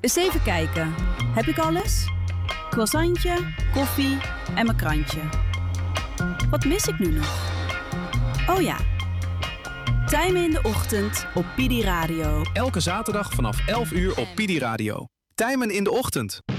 Dus even kijken. Heb ik alles? Croissantje, koffie en mijn krantje. Wat mis ik nu nog? Oh ja. Tijmen in de ochtend op Pidi Radio. Elke zaterdag vanaf 11 uur op Pidi Radio. Tijmen in de ochtend.